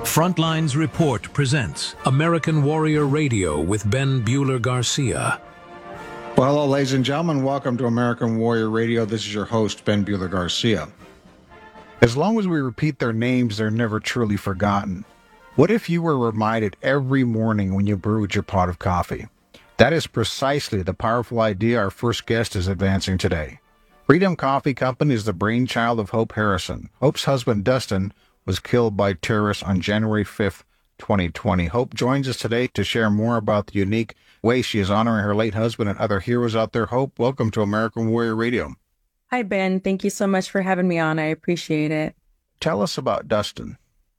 Frontlines Report presents American Warrior Radio with Ben Bueller Garcia. Well, hello, ladies and gentlemen. Welcome to American Warrior Radio. This is your host, Ben Bueller Garcia. As long as we repeat their names, they're never truly forgotten. What if you were reminded every morning when you brewed your pot of coffee? That is precisely the powerful idea our first guest is advancing today. Freedom Coffee Company is the brainchild of Hope Harrison. Hope's husband, Dustin, was killed by terrorists on January 5th, 2020. Hope joins us today to share more about the unique way she is honoring her late husband and other heroes out there. Hope, welcome to American Warrior Radio. Hi, Ben. Thank you so much for having me on. I appreciate it. Tell us about Dustin.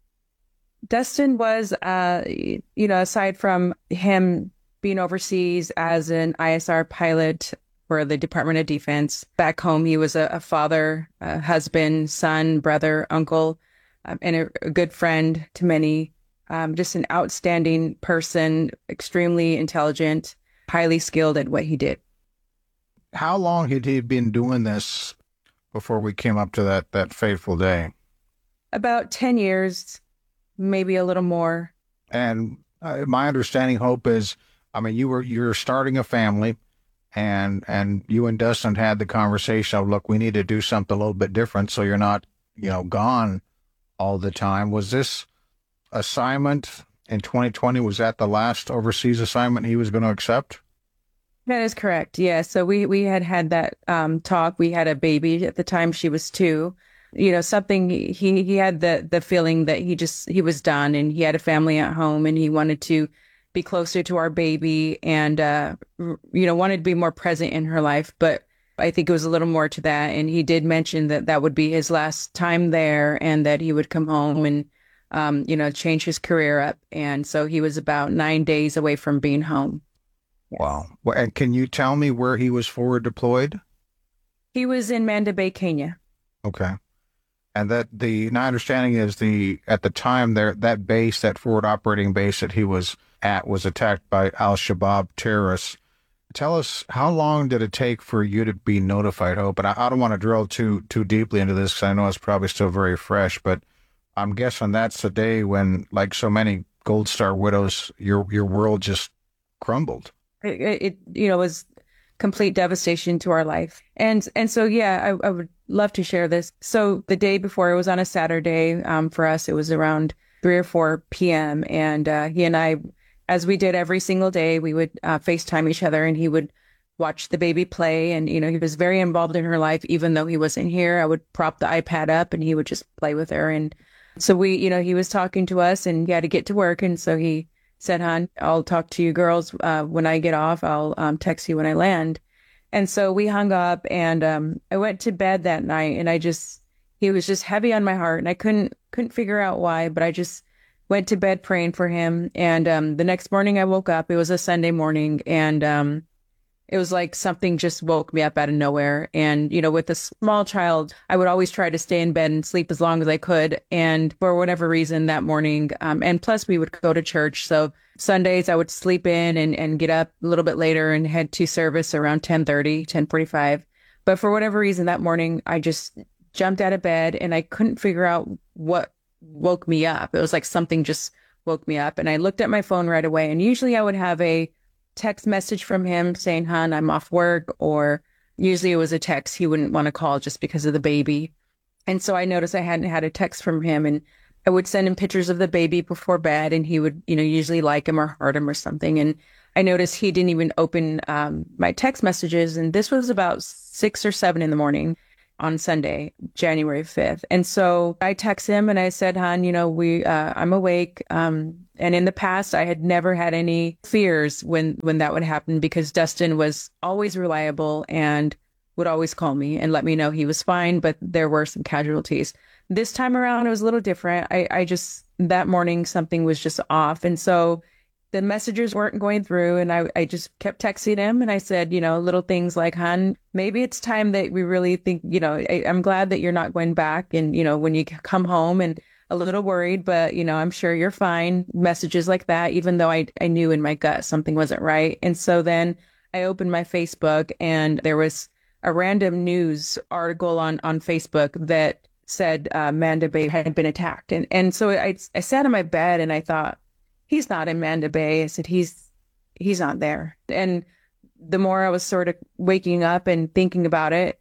Dustin was, aside from him being overseas as an ISR pilot for the Department of Defense, back home he was a father, a husband, son, brother, uncle, and a good friend to many. Just an outstanding person, extremely intelligent, highly skilled at what he did. How long had he been doing this before we came up to that fateful day? About 10 years, maybe a little more. And my understanding, Hope, is, you're starting a family, and you and Dustin had the conversation of, look, we need to do something a little bit different so you're not, gone all the time. Was this assignment in 2020, was that the last overseas assignment he was going to accept? That is correct. Yeah. So we had that talk. We had a baby at the time. She was 2. Something he had the feeling that he was done, and he had a family at home, and he wanted to be closer to our baby and, wanted to be more present in her life. But I think it was a little more to that. And he did mention that would be his last time there, and that he would come home and, change his career up. And so he was about 9 days away from being home. Wow. Well, and can you tell me where he was forward deployed? He was in Manda Bay, Kenya. Okay. And my understanding is at the time there, that base, that forward operating base that he was at, was attacked by Al-Shabaab terrorists. Tell us, how long did it take for you to be notified, Hope? And I don't want to drill too deeply into this, because I know it's probably still very fresh, but I'm guessing that's the day when, like so many Gold Star widows, your world just crumbled. It was complete devastation to our life. And so, yeah, I would love to share this. So the day before, it was on a Saturday. For us, it was around 3 or 4 p.m. And he and I, as we did every single day, we would FaceTime each other, and he would watch the baby play. And, he was very involved in her life, even though he wasn't here. I would prop the iPad up, and he would just play with her. And so he was talking to us, and he had to get to work. And so he said, hon, I'll talk to you girls when I get off. I'll text you when I land. And so we hung up, and I went to bed that night, and he was just heavy on my heart, and I couldn't figure out why, but I just went to bed praying for him. And the next morning I woke up. It was a Sunday morning, and it was like something just woke me up out of nowhere. And, with a small child, I would always try to stay in bed and sleep as long as I could. And for whatever reason that morning, and plus we would go to church. So Sundays I would sleep in and get up a little bit later and head to service around 10:30, 10:45. But for whatever reason that morning, I just jumped out of bed, and I couldn't figure out what woke me up. It was like something just woke me up. And I looked at my phone right away. And usually I would have a text message from him saying, hon, I'm off work, or usually it was a text. He wouldn't want to call just because of the baby. And so I noticed I hadn't had a text from him, and I would send him pictures of the baby before bed, and he would, usually like him or heart him or something. And I noticed he didn't even open my text messages. And this was about 6 or 7 in the morning on Sunday, January 5th. And so I text him and I said, hon, I'm awake. And in the past, I had never had any fears when that would happen, because Dustin was always reliable and would always call me and let me know he was fine, but there were some casualties. This time around, it was a little different. That morning, something was just off. And so the messages weren't going through, and I just kept texting him, and I said, little things like, hon, maybe it's time that we really think, I'm glad that you're not going back. And, when you come home, and a little worried, but, I'm sure you're fine. Messages like that, even though I knew in my gut something wasn't right. And so then I opened my Facebook, and there was a random news article on Facebook that said Manda Bay had been attacked. And so I sat in my bed and I thought, he's not in Manda Bay. I said, he's not there. And the more I was sort of waking up and thinking about it,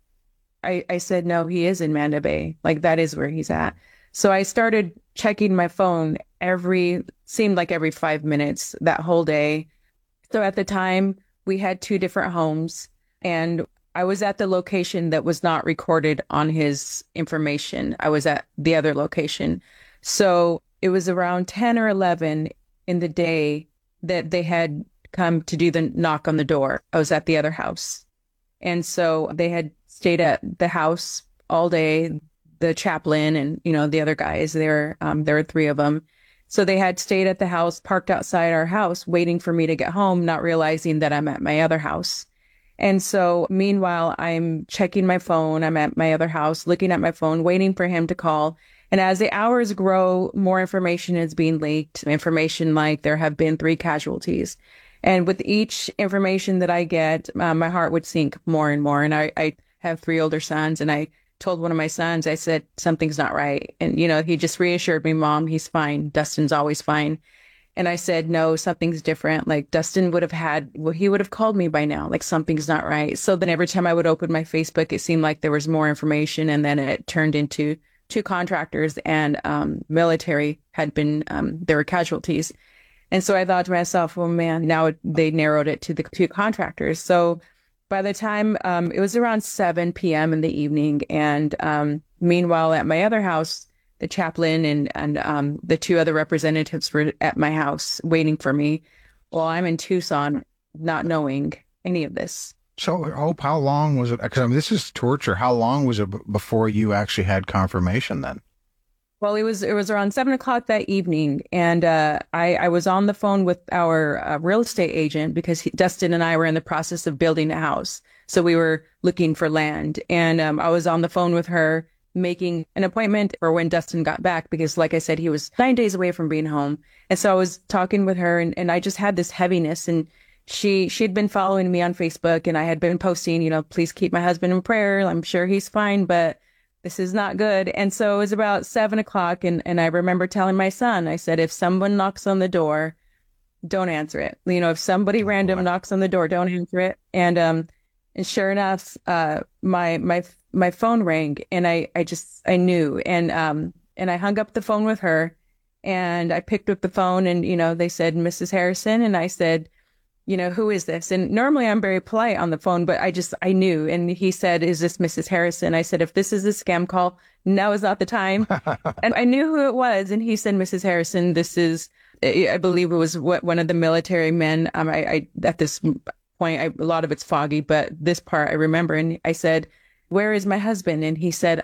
I said, no, he is in Manda Bay. Like, that is where he's at. So I started checking my phone seemed like every 5 minutes that whole day. So at the time, we had 2 different homes, and I was at the location that was not recorded on his information. I was at the other location. So it was around 10 or 11 in the day that they had come to do the knock on the door. I was at the other house. And so they had stayed at the house all day, the chaplain and, the other guys there. There were 3 of them. So they had stayed at the house, parked outside our house, waiting for me to get home, not realizing that I'm at my other house. And so meanwhile, I'm checking my phone. I'm at my other house, looking at my phone, waiting for him to call. And as the hours grow, more information is being leaked, information like there have been 3 casualties. And with each information that I get, my heart would sink more and more. And I have 3 older sons, and I told one of my sons, I said, something's not right. And, he just reassured me, Mom, he's fine. Dustin's always fine. And I said, no, something's different. Like, Dustin he would have called me by now. Like, something's not right. So then every time I would open my Facebook, it seemed like there was more information. And then it turned into 2 contractors and military had been, there were casualties. And so I thought to myself, well, man, now they narrowed it to the 2 contractors. So by the time it was around 7 p.m. in the evening, and meanwhile at my other house, the chaplain and the 2 other representatives were at my house waiting for me. Well, I'm in Tucson, not knowing any of this. So, Hope, how long was it? Because this is torture. How long was it before you actually had confirmation then? Well, it was around 7 o'clock that evening, and I was on the phone with our real estate agent because Dustin and I were in the process of building a house. So we were looking for land, and I was on the phone with her making an appointment for when Dustin got back because, like I said, he was 9 days away from being home. And so I was talking with her, and I just had this heaviness, and she'd been following me on Facebook, and I had been posting, please keep my husband in prayer. I'm sure he's fine, but this is not good. And so it was about 7 o'clock. And I remember telling my son, I said, if someone knocks on the door, don't answer it. If somebody random knocks on the door, don't answer it. And sure enough, my phone rang, and I knew. And I hung up the phone with her, and I picked up the phone, and, they said, Mrs. Harrison. And I said, who is this? And normally I'm very polite on the phone, but I knew. And he said, is this Mrs. Harrison? I said, if this is a scam call, now is not the time. And I knew who it was. And he said, Mrs. Harrison, this is, I believe it was one of the military men. I at this point, a lot of it's foggy, but this part I remember. And I said, where is my husband? And he said,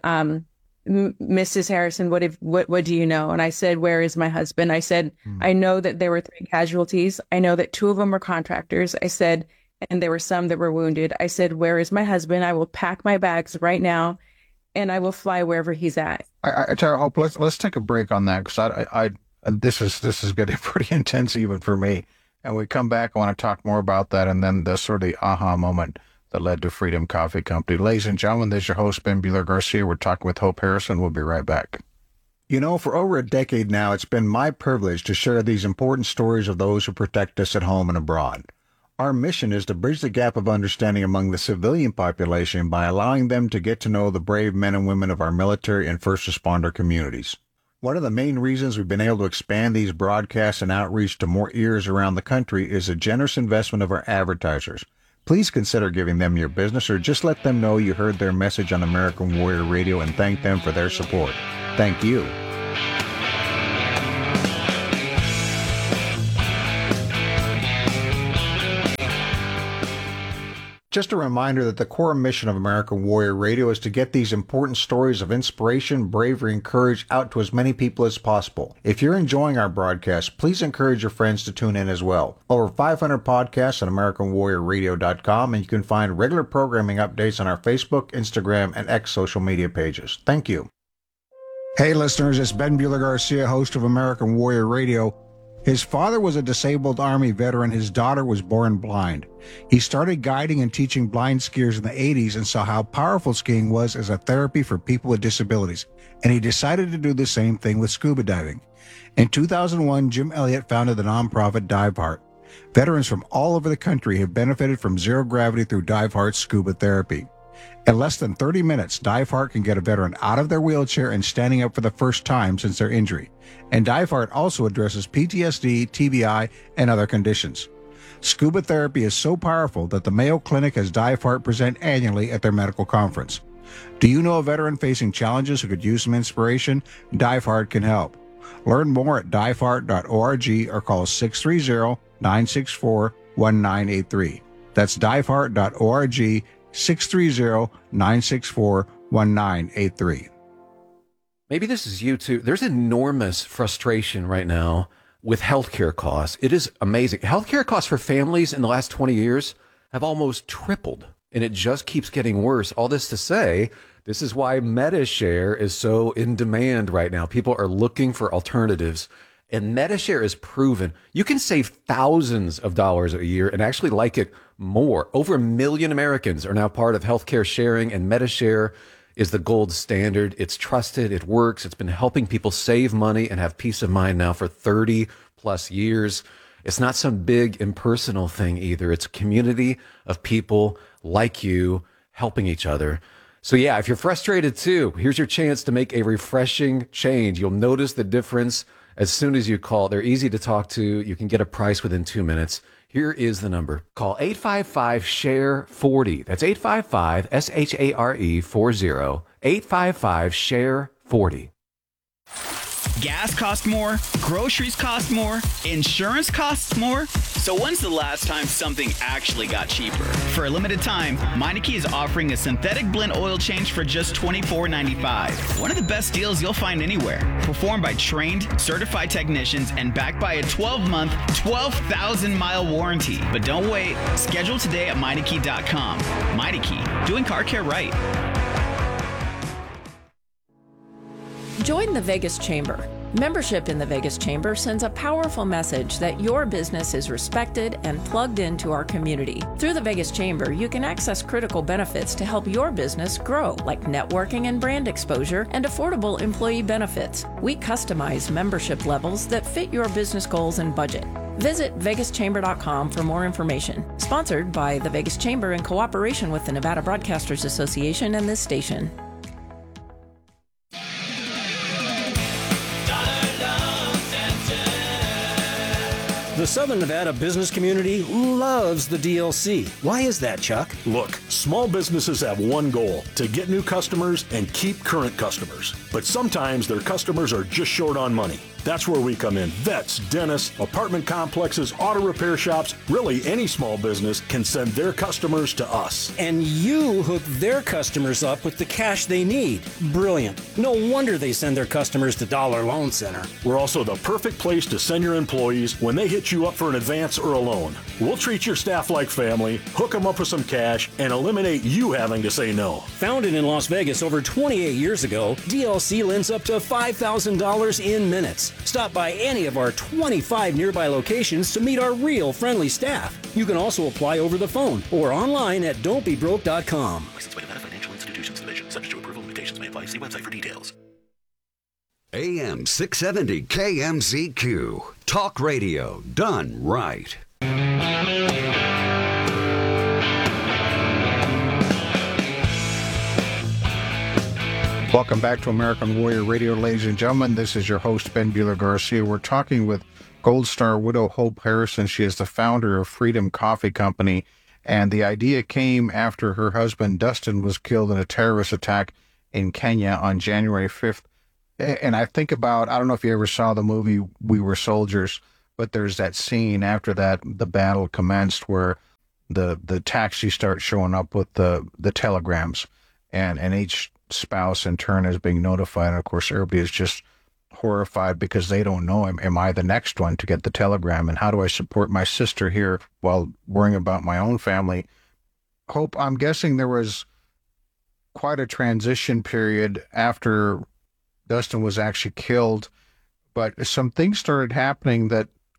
Mrs. Harrison, what do you know? And I said, where is my husband? I said, I know that there were 3 casualties. I know that 2 of them were contractors. I said, and there were some that were wounded. I said, where is my husband? I will pack my bags right now, and I will fly wherever he's at. I tell you, Hope, let's take a break on that, because this is getting pretty intense even for me. And we come back, I want to talk more about that, and then the sort of the aha moment that led to Freedom Coffee Company. Ladies and gentlemen, this is your host, Ben Buehler-Garcia. We're talking with Hope Harrison. We'll be right back. For over a decade now, it's been my privilege to share these important stories of those who protect us at home and abroad. Our mission is to bridge the gap of understanding among the civilian population by allowing them to get to know the brave men and women of our military and first responder communities. One of the main reasons we've been able to expand these broadcasts and outreach to more ears around the country is a generous investment of our advertisers. Please consider giving them your business, or just let them know you heard their message on American Warrior Radio, and thank them for their support. Thank you. Just a reminder that the core mission of American Warrior Radio is to get these important stories of inspiration, bravery, and courage out to as many people as possible. If you're enjoying our broadcast, please encourage your friends to tune in as well. Over 500 podcasts on AmericanWarriorRadio.com, and you can find regular programming updates on our Facebook, Instagram, and X social media pages. Thank you. Hey listeners, it's Ben Buehler-Garcia, host of American Warrior Radio. His father was a disabled Army veteran. His daughter was born blind. He started guiding and teaching blind skiers in the 80s and saw how powerful skiing was as a therapy for people with disabilities. And he decided to do the same thing with scuba diving. In 2001, Jim Elliott founded the nonprofit DiveHeart. Veterans from all over the country have benefited from zero gravity through DiveHeart's scuba therapy. In less than 30 minutes, DiveHeart can get a veteran out of their wheelchair and standing up for the first time since their injury. And DiveHeart also addresses PTSD, TBI, and other conditions. Scuba therapy is so powerful that the Mayo Clinic has DiveHeart present annually at their medical conference. Do you know a veteran facing challenges who could use some inspiration? DiveHeart can help. Learn more at diveheart.org or call 630-964-1983. That's diveheart.org, 630-964-1983. Maybe this is you too. There's enormous frustration right now with healthcare costs. It is amazing. Healthcare costs for families in the last 20 years have almost tripled, and it just keeps getting worse. All this to say, this is why MediShare is so in demand right now. People are looking for alternatives, and MediShare is proven. You can save thousands of dollars a year and actually like it more. Over 1 million Americans are now part of healthcare sharing, and MediShare is the gold standard. It's trusted. It works. It's been helping people save money and have peace of mind now for 30 plus years. It's not some big impersonal thing either. It's a community of people like you helping each other. So yeah, if you're frustrated too, here's your chance to make a refreshing change. You'll notice the difference as soon as you call. They're easy to talk to. You can get a price within 2 minutes. Here is the number. Call 855-SHARE-40. That's 855-SHARE-40. 855-SHARE-40. Gas costs more, groceries cost more, insurance costs more. So when's the last time something actually got cheaper? For a limited time, Meineke is offering a synthetic blend oil change for just $24.95. One of the best deals you'll find anywhere. Performed by trained, certified technicians and backed by a 12-month, 12,000-mile warranty. But don't wait. Schedule today at Meineke.com. Meineke, doing car care right. Join the Vegas Chamber. Membership in the Vegas Chamber sends a powerful message that your business is respected and plugged into our community. Through the Vegas Chamber, you can access critical benefits to help your business grow, like networking and brand exposure and affordable employee benefits. We customize membership levels that fit your business goals and budget. Visit vegaschamber.com for more information. Sponsored by the Vegas Chamber in cooperation with the Nevada Broadcasters Association and this station. The Southern Nevada business community loves the DLC. Why is that, Chuck? Look, small businesses have one goal: to get new customers and keep current customers. But sometimes their customers are just short on money. That's where we come in. Vets, dentists, apartment complexes, auto repair shops, really any small business can send their customers to us. And you hook their customers up with the cash they need. Brilliant. No wonder they send their customers to Dollar Loan Center. We're also the perfect place to send your employees when they hit you up for an advance or a loan. We'll treat your staff like family, hook them up with some cash, and eliminate you having to say no. Founded in Las Vegas over 28 years ago, DLC lends up to $5,000 in minutes. Stop by any of our 25 nearby locations to meet our real friendly staff. You can also apply over the phone or online at don'tbebroke.com. Licensed by Nevada Financial Institutions Division. Subject to approval, limitations may apply. See website for details. AM 670 KMZQ. Talk radio done right. Welcome back to American Warrior Radio, ladies and gentlemen. This is your host, Ben Bueller Garcia. We're talking with Gold Star widow Hope Harrison. She is the founder of Freedom Coffee Company, and the idea came after her husband, Dustin, was killed in a terrorist attack in Kenya on January 5th. And I think about, I don't know if you ever saw the movie We Were Soldiers, but there's that scene after that the battle commenced where the taxi starts showing up with the telegrams, and each spouse in turn is being notified. And of course, everybody is just horrified because they don't know, am I the next one to get the telegram? And how do I support my sister here while worrying about my own family? Hope, I'm guessing there was quite a transition period after Dustin was actually killed, but some things started happening that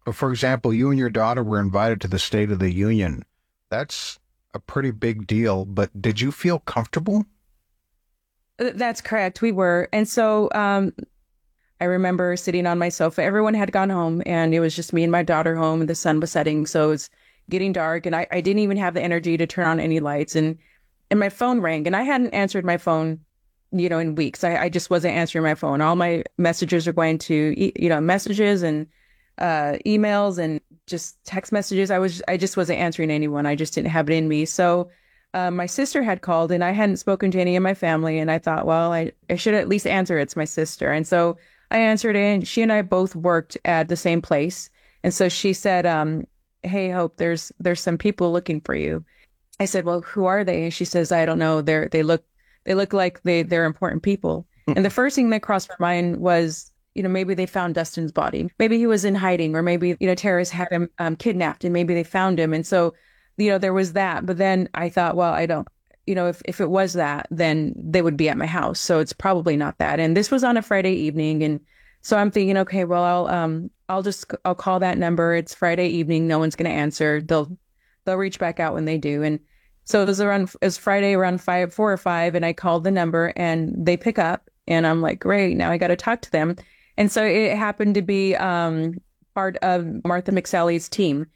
for example, you and your daughter were invited to the State of the Union. That's a pretty big deal, but did you feel comfortable? That's correct. We were. And so I remember sitting on my sofa. Everyone had gone home, and it was just me and my daughter home, and the sun was setting. So it's getting dark, and I didn't even have the energy to turn on any lights. And my phone rang, and I hadn't answered my phone, in weeks. I just wasn't answering my phone. All my messages are going to, messages and emails and just text messages. I just wasn't answering anyone. I just didn't have it in me. So my sister had called, and I hadn't spoken to any of my family. And I thought, well, I should at least answer. It's my sister. And so I answered it, and she and I both worked at the same place. And so she said, hey, Hope, there's some people looking for you. I said, well, who are they? And she says, I don't know. They look like they're important people. And the first thing that crossed my mind was, maybe they found Dustin's body. Maybe he was in hiding, or maybe, terrorists had him kidnapped, and maybe they found him. And so, there was that. But then I thought, well, I don't, if it was that, then they would be at my house. So it's probably not that. And this was on a Friday evening. And so I'm thinking, okay, well, I'll call that number. It's Friday evening. No one's going to answer. They'll reach back out when they do. And so it was Friday around 4 or 5. And I called the number, and they pick up, and I'm like, great, now I got to talk to them. And so it happened to be part of Martha McSally's team.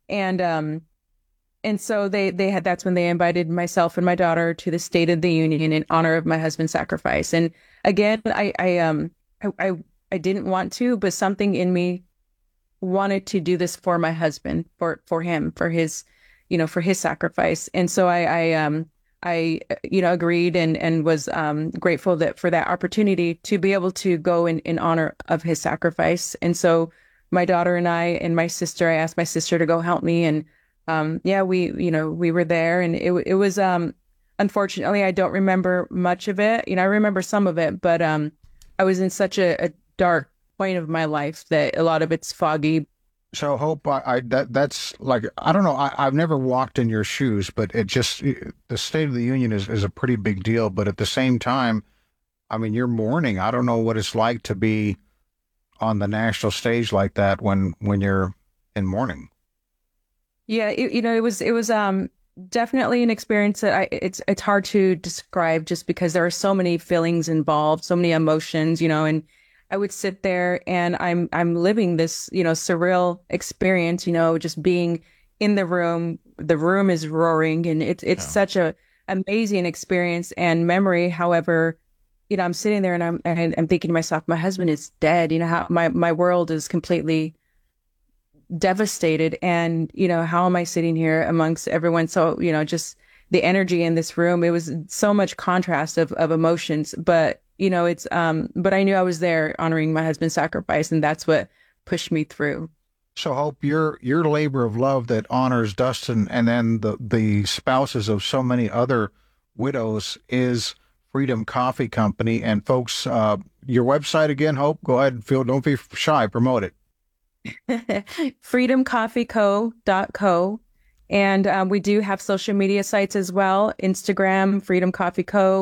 And so that's when they invited myself and my daughter to the State of the Union in honor of my husband's sacrifice. And again, I didn't want to, but something in me wanted to do this for my husband, for him, for his sacrifice. And so I agreed and was grateful for that opportunity to be able to go in honor of his sacrifice. And so my daughter and I asked my sister to go help me. And we were there, and it was unfortunately, I don't remember much of it. I remember some of it, but I was in such a dark point of my life that a lot of it's foggy. So Hope, that's like, I don't know, I've never walked in your shoes, but the State of the Union is a pretty big deal. But at the same time, I mean, you're mourning. I don't know what it's like to be on the national stage like that when you're in mourning. Yeah, it was definitely an experience that it's hard to describe, just because there are so many feelings involved, so many emotions, and I would sit there and I'm living this, surreal experience, just being in the room. The room is roaring, and it's such a amazing experience and memory. However, I'm sitting there and I'm thinking to myself, my husband is dead. How my world is completely devastated, and how am I sitting here amongst everyone? So just the energy in this room, it was so much contrast of emotions, but but I knew I was there honoring my husband's sacrifice, and that's what pushed me through. So Hope, your labor of love that honors Dustin and then the spouses of so many other widows is Freedom Coffee Company. And folks, your website again, Hope, go ahead and don't be shy, promote it. freedomcoffeeco.co. And we do have social media sites as well. Instagram, Freedom Coffee Co.,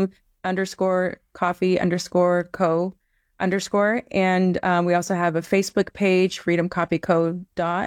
Freedom_Coffee_Co_. And we also have a Facebook page, Freedom Coffee Co.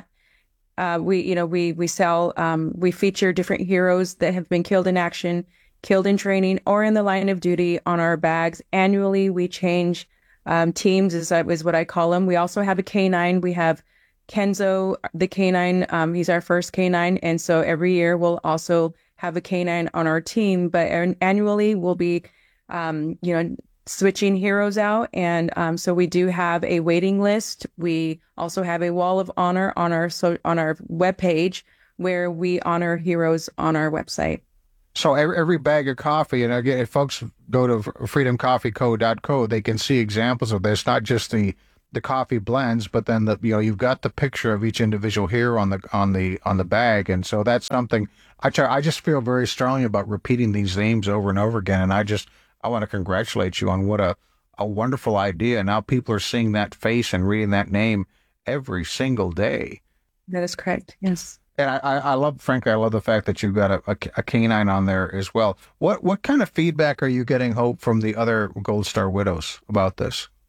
We sell, we feature different heroes that have been killed in action, killed in training, or in the line of duty on our bags. Annually, we change teams, is what I call them. We also have a canine. We have Kenzo, the canine. He's our first canine. And so every year we'll also have a canine on our team, but annually we'll be, switching heroes out. And so we do have a waiting list. We also have a wall of honor on our webpage where we honor heroes on our website. So every bag of coffee, and again, if folks go to freedomcoffeeco.co, they can see examples of this, not just the coffee blends, but then you've got the picture of each individual hero on the bag. And so that's something I just feel very strongly about repeating these names over and over again. And I want to congratulate you on what a wonderful idea. Now people are seeing that face and reading that name every single day. That is correct. Yes. And I love the fact that you've got a canine on there as well. What kind of feedback are you getting, Hope, from the other Gold Star widows about this?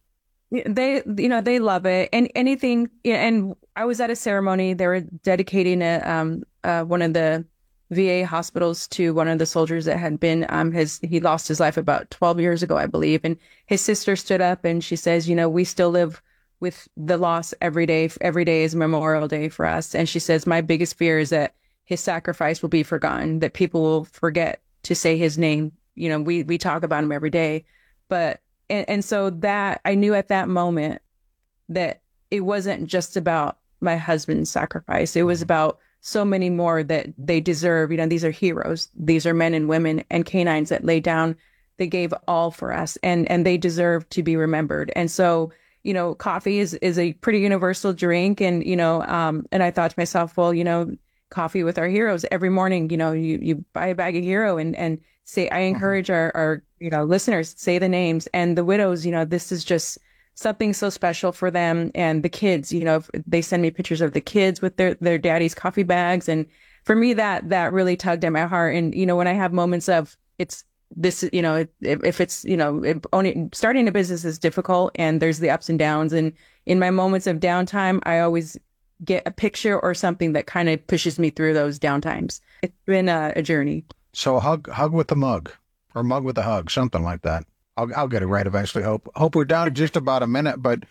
They love it. And anything, and I was at a ceremony. They were dedicating one of the VA hospitals to one of the soldiers that had been, he lost his life about 12 years ago, I believe. And his sister stood up and she says, we still live with the loss every day. Every day is Memorial Day for us. And she says, my biggest fear is that his sacrifice will be forgotten, that people will forget to say his name. We talk about him every day, but, and so that I knew at that moment that it wasn't just about my husband's sacrifice. It was about so many more that they deserve. These are heroes. These are men and women and canines that laid down. They gave all for us, and they deserve to be remembered. And so, coffee is a pretty universal drink. And, and I thought to myself, well, coffee with our heroes every morning, you buy a bag of hero and say, I encourage our listeners, say the names, and the widows, this is just something so special for them. And the kids, they send me pictures of the kids with their daddy's coffee bags. And for me, that really tugged at my heart. And, when I have moments of it's this, if it's, only starting a business is difficult and there's the ups and downs. And in my moments of downtime, I always get a picture or something that kind of pushes me through those downtimes. It's been a journey. So a hug with a mug, or mug with a hug, something like that. I'll get it right eventually. Hope we're down to just about a minute, but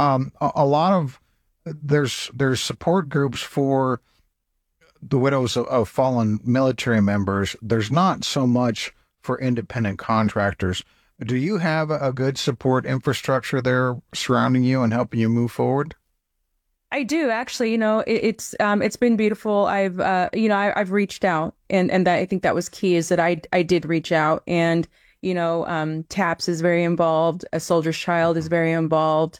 a lot of there's support groups for the widows of fallen military members. There's not so much for independent contractors. Do you have a good support infrastructure there surrounding you and helping you move forward? I do actually. It's been beautiful. I've reached out, and that, I think that was key, is that I did reach out. And TAPS is very involved. A Soldier's Child is very involved.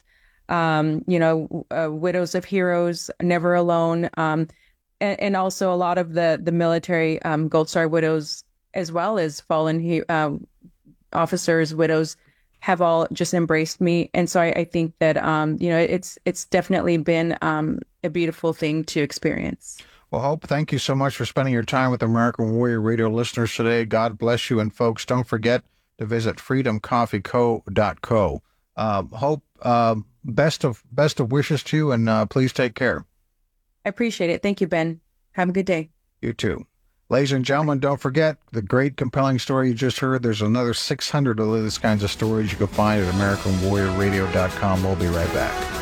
Widows of Heroes, Never Alone, and also a lot of the military Gold Star widows, as well as fallen officers, widows, have all just embraced me. And so I think that, it's definitely been a beautiful thing to experience. Well, Hope, thank you so much for spending your time with American Warrior Radio listeners today. God bless you. And folks, don't forget to visit freedomcoffeeco.co. Hope, best of wishes to you, and please take care. I appreciate it. Thank you, Ben. Have a good day. You too. Ladies and gentlemen, don't forget the great, compelling story you just heard. There's another 600 of these kinds of stories you can find at AmericanWarriorRadio.com. We'll be right back.